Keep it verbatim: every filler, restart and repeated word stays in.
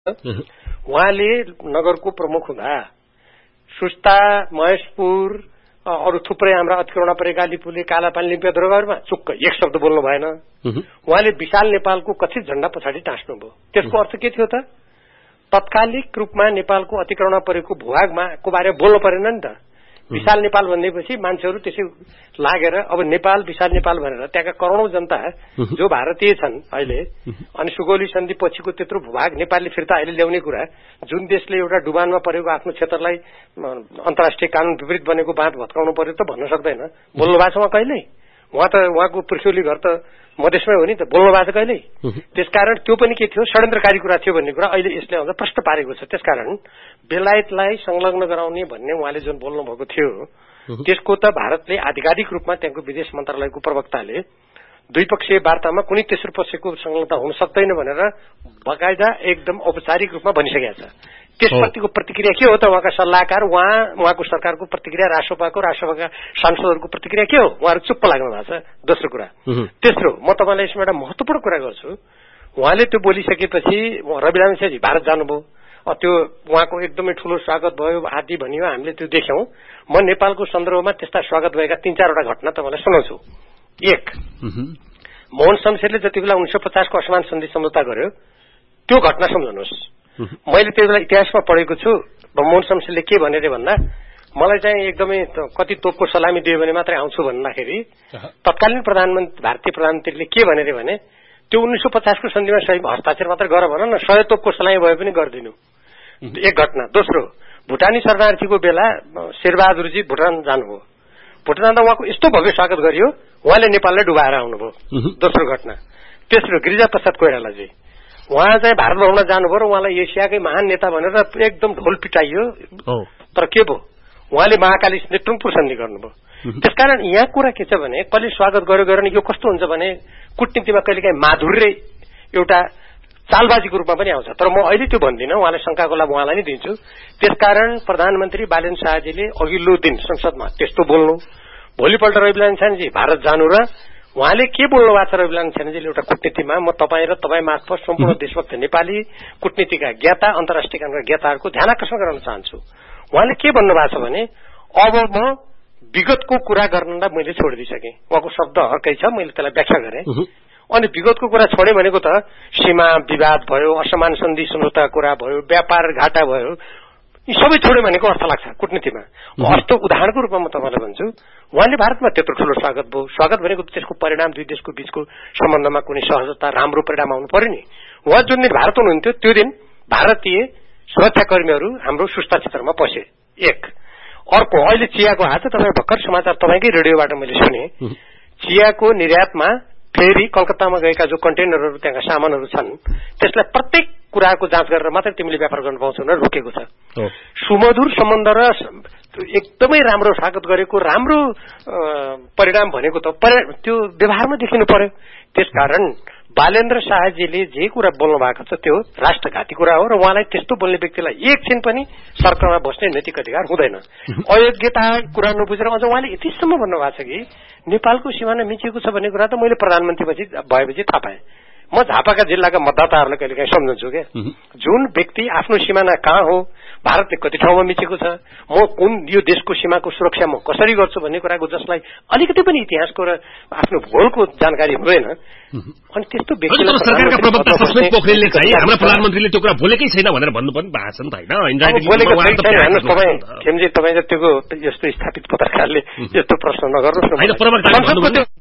उहाँले नगरको प्रमुख हुँदा सुस्ता, महेशपुर, अरू थुप्रै हाम्रा अतिक्रमण परेका लिपुले, कालापानी, लिम्पियाधुरामा चुक्क एक शब्द बोल्नु भएन। उहाँले विशाल नेपालको कथित झण्डा पछाडि टाँस्नुभयो। त्यसको अर्थ के थियो त? तत्कालिक रूपमा नेपालको अतिक्रमण परेको भूभागमा को बारेमा बोल्नु परेन नि त। विशाल नेपाल भन्दैपछि मान्छेहरू त्यसै लागेर अब नेपाल विशाल नेपाल भनेर त्यहाँका करोडौं जनता जो भारतीय छन् अहिले, अनि सुगौली सन्धि पछिको त्यत्रो भूभाग नेपालले फिर्ता अहिले ल्याउने कुरा, जुन देशले एउटा डुबानमा परेको आफ्नो क्षेत्रलाई अन्तर्राष्ट्रिय कानून विपरीत बनेको बाँध भत्काउनु पर्यो त भन्न सक्दैन। बोल्नु भएको छ उहाँ कहिल्यै? उहाँ त उहाँको पुर्ख्यौली घर त मधेसमै हो नि त, बोल्नु भएको छ कहिल्यै? त्यसकारण त्यो पनि के थियो, षड्यन्त्रकारी कुरा थियो भन्ने कुरा अहिले यसले अझ प्रश्न पारेको छ। त्यसकारण बेलायतलाई संलग्न गराउने भन्ने उहाँले जुन बोल्नु भएको थियो, त्यसको त भारतले आधिकारिक रूपमा त्यहाँको विदेश मन्त्रालयको प्रवक्ताले द्विपक्षीय वार्तामा कुनै तेस्रो पक्षको संलग्नता हुन सक्दैन भनेर बकायदा एकदम औपचारिक रूपमा भनिसकेका छ। त्यसप्रतिको प्रतिक्रिया के हो त? उहाँका सल्लाहकार, उहाँ उहाँको सरकारको प्रतिक्रिया, राष्ट्रसभाको राष्ट्रसभाका सांसदहरूको प्रतिक्रिया के हो? उहाँहरू चुप्प लाग्नु भएको छ। दोस्रो कुरा। तेस्रो, म तपाईँलाई यसमा एउटा महत्वपूर्ण कुरा गर्छु। उहाँले त्यो बोलिसकेपछि रवि लामिछानेजी भारत जानुभयो, त्यो उहाँको एकदमै ठूलो स्वागत भयो आदि भनियो, हामीले त्यो देख्यौं। म नेपालको सन्दर्भमा त्यस्ता स्वागत भएका तीन चारवटा घटना तपाईँलाई सुनाउँछु। एक, मोहन शमशेरले जति बेला उन्नाइस सय पचासको असमान सन्धि सम्झौता गर्यो, त्यो घटना सम्झनुहोस्। मैले त्यो बेला इतिहासमा पढेको छु। मोहन शमशेरले के भने भन्दा, मलाई चाहिँ एकदमै कति तोपको सलामी दियो भने मात्रै आउँछु भन्दाखेरि तत्कालीन प्रधानमन्त्री भारतीय प्रधानमन्त्रीले के भने भने त्यो उन्नाइस सय पचासको सन्धिमा सही हस्ताक्षर मात्र गर भन न, सय तोपको सलामी भए पनि गरिदिनु। एक घटना। दोस्रो, भुटानी शरणार्थीको बेला शेरबहादुरजी भुटान जानुभयो। भुटान जाँदा उहाँको यस्तो भव्य स्वागत गरियो, उहाँले नेपाललाई डुबाएर आउनुभयो। दोस्रो घटना। तेस्रो, गिरिजा प्रसाद कोइरालाजी उहाँ चाहिँ भारत भ्रमण जानुभयो र उहाँलाई एसियाकै महान नेता भनेर एकदम ढोल पिटाइयो। तर के भयो, उहाँले महाकाली नेत्रङपुर सन्धि गर्नुभयो। त्यसकारण यहाँ कुरा के छ भने, कहिले स्वागत गर्यो गरेर यो कस्तो हुन्छ भने कूटनीतिमा कहिलेकाहीँ माधुर्य एउटा चालबाजीको रूपमा पनि आउँछ। तर म अहिले त्यो भन्दिनँ, उहाँलाई शंकाको लागि उहाँलाई नै दिन्छु। त्यसकारण प्रधानमन्त्री बालेन्द्र शाहजीले अघिल्लो दिन संसदमा त्यस्तो बोल्नु, भोलिपल्ट रवि लामिछानेजी भारत जानु र उहाँले के बोल्नु भएको छ रवि लामिछानेजीले एउटा कूटनीतिमा, म तपाईँ र तपाईँ मार्फत सम्पूर्ण देशभक्त नेपाली कूटनीतिका ज्ञाता, अन्तर्राष्ट्रिय कानूनका ज्ञाताहरूको ध्यान आकर्षण गराउन चाहन्छु। उहाँले के भन्नुभएको छ भने, अब म विगतको कुरा गर्नलाई मैले छोडिदिइसकेँ। उहाँको शब्द अर्कै छ, मैले त्यसलाई व्याख्या गरेँ। अनि विगतको कुरा छोडे भनेको त सीमा विवाद भयो, असमान सन्धि सम्झौता कुरा भयो, व्यापार घाटा भयो, यी सबै छोड्यो भनेको अर्थ लाग्छ कूटनीतिमा। अर्थ उदाहरणको रूपमा म तपाईँलाई भन्छु, उहाँले भारतमा त्यत्रो ठूलो स्वागत भयो। स्वागत भनेको त्यसको परिणाम दुई देशको बीचको सम्बन्धमा कुनै सहजता, राम्रो परिणाम आउनु पर्यो नि। उहाँ जुन दिन भारत हुनुहुन्थ्यो त्यो दिन भारतीय सुरक्षाकर्मीहरू हाम्रो सुस्ता क्षेत्रमा पसे। एक। अर्को, अहिले चियाको हात तपाईँ भर्खर समाचार तपाईँकै रेडियोबाट मैले सुने, चियाको निर्यातमा फेरि कलकत्तामा गएका जो कन्टेनरहरू त्यहाँका सामानहरू छन् त्यसलाई प्रत्येक कुराको जाँच गरेर मात्रै तिमीले व्यापार गर्न पाउँछौ भनेर रोकेको छ। सुमधुर सम्बन्ध र एकदमै राम्रो स्वागत गरेको राम्रो परिणाम भनेको त त्यो व्यवहारमा देखिनु पर्यो। त्यसकारण बालेन्द्र शाहजीले जे कुरा बोल्नु भएको छ त्यो राष्ट्रघाती कुरा हो र उहाँलाई त्यस्तो बोल्ने व्यक्तिलाई एकछिन पनि सरकारमा बस्ने नैतिक अधिकार हुँदैन। अयोग्यता कुरा नबुझेर अझ उहाँले यतिसम्म भन्नुभएको छ कि नेपालको सिमाना मिचिएको छ भन्ने कुरा त मैले प्रधानमन्त्रीपछि भएपछि थाहा पाएँ। म झापाका जिल्लाका मतदाताहरूलाई कहिले काहीँ सम्झन्छु क्या, जुन व्यक्ति आफ्नो सिमाना कहाँ हो, भारतले कति ठाउँमा मिचेको छ, म कुन यो देशको सीमाको सुरक्षा म कसरी गर्छु भन्ने कुराको जसलाई अलिकति पनि इतिहासको र आफ्नो भूगोलको जानकारी हुँदैन, अनि त्यस्तो व्यक्तिलाई सरकारका प्रवक्ता सस्मित पोखरेलले चाहिँ हाम्रो प्रधानमन्त्रीले त्यो कुरा बोलेकै छैन भनेर भन्नु पनि भएको छ नि त हैन। बोलेको छैन। तपाईँ खेमजी तपाईँ जतिको यस्तो स्थापित पत्रकारले यस्तो प्रश्न नगर्नुहोस् न।